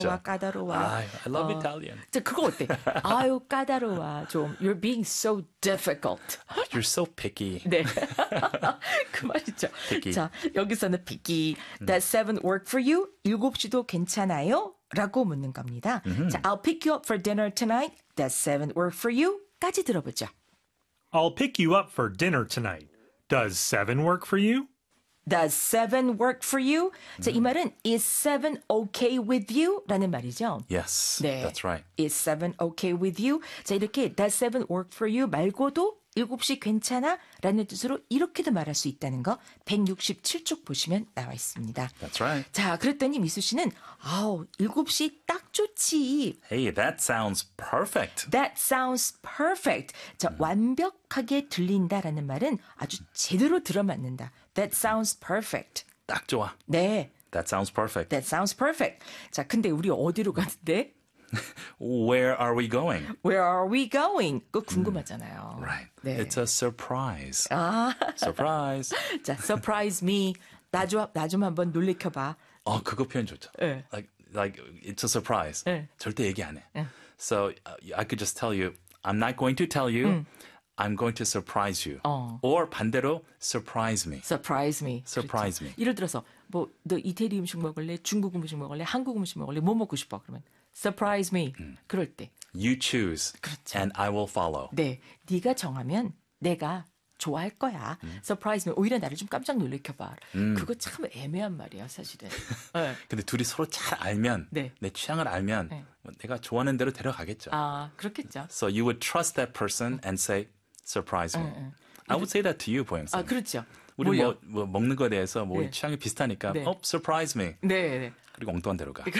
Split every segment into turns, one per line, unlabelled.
까다로워.
I love Italian.
그거 어때? 아유 까다로워. 좀 You're being so difficult.
You're so picky.
네. 그 말이죠.
picky.
자, 여기서는 picky. Does 7 work for you? 7시도 괜찮아요? 라고 묻는 겁니다. 자, I'll pick you up for dinner tonight. Does 7 work for you? 까지 들어보죠.
I'll pick you up for dinner tonight. Does 7 work for you?
Does 7 work for you? 자, 이 말은 is 7 okay with you? 라는 말이죠.
Yes,
네.
that's right.
Is 7 okay with you? 자, 이렇게 does 7 work for you 말고도 7시 괜찮아? 라는 뜻으로 이렇게도 말할 수 있다는 거 167쪽 보시면 나와 있습니다.
That's right.
자, 그랬더니 미수 씨는 7시 딱 좋지.
Hey, that sounds perfect.
That sounds perfect. 자, 완벽하게 들린다라는 말은 아주 제대로 들어맞는다. That sounds perfect.
딱 좋아.
네.
That sounds perfect.
That sounds perfect. 자, 근데 우리 어디로 가는데?
Where are we going?
Where are we going? 그거 궁금하잖아요.
Right.
네.
It's a surprise. Surprise.
자, surprise me. 나 좀 한번 놀래켜봐.
그거 표현 좋죠.
네.
Like it's a surprise.
네.
절대 얘기 안 해. So I could just tell you, I'm not going to tell you. I'm going to surprise you. Or 반대로 surprise me.
Surprise me.
Surprise
그렇죠.
me.
예를 들어서 너 이태리 음식 먹을래? 중국 음식 먹을래? 한국 음식 먹을래? 뭐 먹고 싶어? 그러면 surprise me. 그럴 때.
You choose
그렇죠.
and I will follow.
네, 네가 정하면 내가 좋아할 거야. surprise me. 오히려 나를 좀 깜짝 놀래켜봐. 그거 참 애매한 말이야, 사실은. 네.
근데 둘이 서로 잘 알면
네.
내 취향을 알면
네.
내가 좋아하는 대로 데려가겠죠.
그렇겠죠.
So you would trust that person and say, surprise me. I would say that to you, 보영 쌤.
그렇죠.
우리
뭐요?
뭐 먹는 거에 대해서 뭐
네.
취향이 비슷하니까
네.
surprise me.
네.
그리고 엉뚱한 데로 가.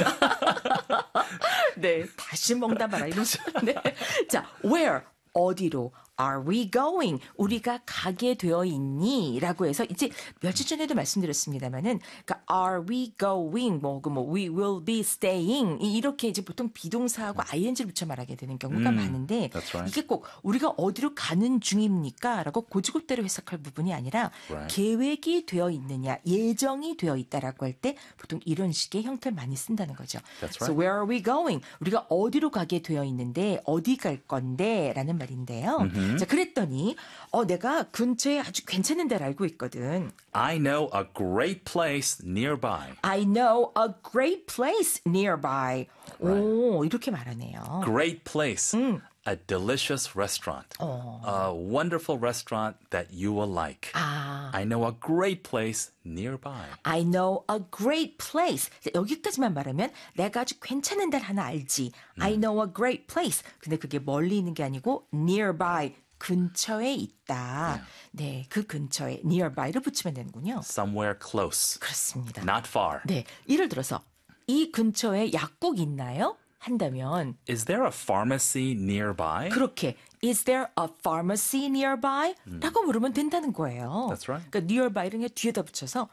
네, 다시 먹다 말아 이러죠. 네. 자, where 어디로 are we going? 우리가 가게 되어 있니? 라고 해서 이제 며칠 전에도 말씀드렸습니다만은 그러니까 are we going? 뭐 we will be staying 이렇게 이제 보통 비동사하고 ing를 붙여 말하게 되는 경우가 많은데
That's right.
이게 꼭 우리가 어디로 가는 중입니까? 라고 고지고대로 해석할 부분이 아니라
Right.
계획이 되어 있느냐, 예정이 되어 있다라고 할 때 보통 이런 식의 형태를 많이 쓴다는 거죠.
That's
So
right.
where are we going? 우리가 어디로 가게 되어 있는데 어디 갈 건데 라는 말인데요. 자, 그랬더니 내가 근처에 아주 괜찮은 데를 알고 있거든.
I know a great place nearby.
I know a great place nearby. 오, 이렇게 말하네요.
Great place. A delicious restaurant. A wonderful restaurant that you will like. I know a great place nearby.
I know a great place. 자, 여기까지만 말하면 내가 아주 괜찮은 데를 하나 알지. I know a great place. 근데 그게 멀리 있는 게 아니고 nearby. 근처에 있다. 네, 그 근처에 nearby를 붙이면 되는군요.
Somewhere close.
그렇습니다.
Not far.
네, 예를 들어서 이 근처에 약국 있나요? 한다면
Is there a pharmacy nearby?
그렇게 Is there a pharmacy nearby? 라고 물으면 된다는 거예요.
That's right.
그러니까 nearby를 그냥 뒤에다 붙여서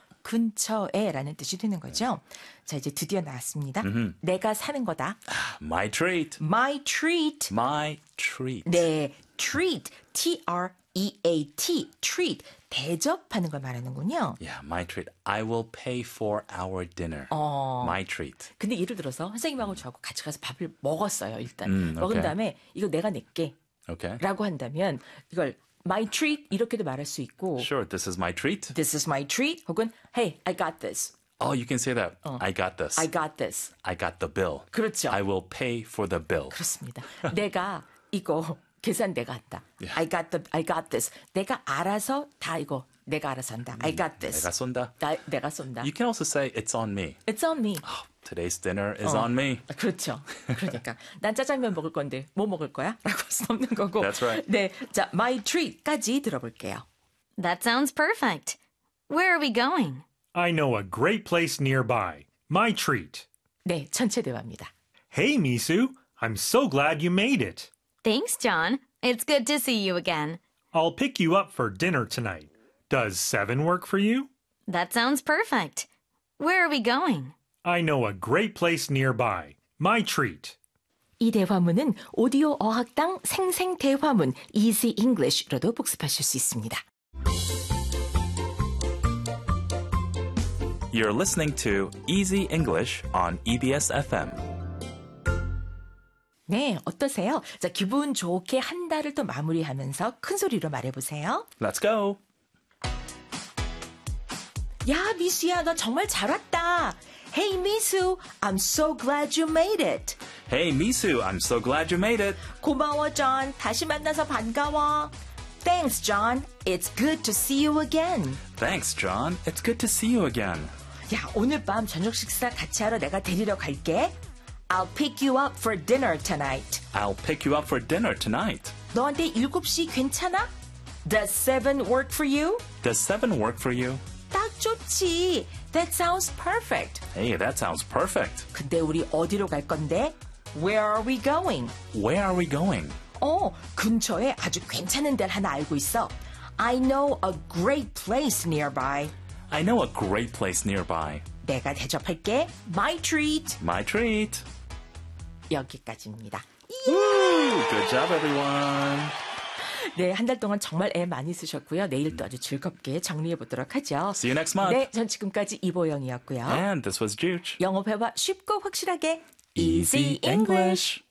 근처에라는 뜻이 되는 거죠. 자, 이제 드디어 나왔습니다. 내가 사는 거다.
My treat.
My treat.
My treat.
네, treat. T-R-E-A-T. treat. 대접하는 걸 말하는군요.
Yeah, my treat. I will pay for our dinner. My treat.
근데 예를 들어서 선생님하고 저하고 같이 가서 밥을 먹었어요, 일단. 먹은
오케이.
다음에 이거 내가 낼게.
Okay.
라고 한다면 이걸 my treat 이렇게도 말할 수 있고
Sure, this is my treat.
this is my treat 혹은 hey, I got this.
Oh, you can say that. I got this.
I got this.
I got the bill.
그렇죠.
I will pay for the bill.
그렇습니다. 내가 이거 계산 내가 한다.
Yeah.
I got this. 내가 알아서 다 이거 내가 알아서 한다. I got this.
내가 쏜다.
내가 쏜다.
You can also say it's on me.
It's on me.
Oh, today's dinner is on me.
그렇죠. 그러니까 난 짜장면 먹을 건데 뭐 먹을 거야? 라고 할 수 없는 거고.
That's right.
네, 자, my treat까지 들어볼게요.
That sounds perfect. Where are we going?
I know a great place nearby. My treat.
네, 전체 대화입니다.
Hey, Misu. I'm so glad you made it.
Thanks, John. It's good to see you again.
I'll pick you up for dinner tonight. Does 7 work for you?
That sounds perfect. Where are we going?
I know a great place nearby. My treat.
이 대화문은 오디오 어학당 생생 대화문 Easy English로도 복습하실 수 있습니다.
You're listening to Easy English on EBS FM.
네, 어떠세요? 자, 기분 좋게 한 달을 또 마무리하면서 큰 소리로 말해보세요.
Let's go.
야, 미수야, 너 정말 잘 왔다. Hey, 미수, I'm so glad you made it.
Hey, Misu, I'm so glad you made it.
고마워, John. 다시 만나서 반가워. Thanks, John. It's good to see you again.
Thanks, John. It's good to see you again.
야, 오늘 밤 저녁 식사 같이 하러 내가 데리러 갈게. I'll pick you up for dinner tonight.
I'll pick you up for dinner tonight.
너한테 7시 괜찮아? Does 7 work for you?
Does 7 work for you?
딱 좋지. That sounds perfect.
Hey, that sounds perfect.
근데 우리 어디로 갈 건데? Where are we going?
Where are we going?
근처에 아주 괜찮은 데를 하나 알고 있어. I know a great place nearby.
I know a great place nearby.
내가 대접할게. My treat.
My treat.
여기까지입니다.
Woo! Good job, everyone.
네, 한 달 동안 정말 애 많이 쓰셨고요. 내일 또 아주 즐겁게 정리해 보도록 하죠.
See you next month.
네, 전 지금까지 이보영이었고요.
And this was Juch.
영어 회화 쉽고 확실하게
Easy English.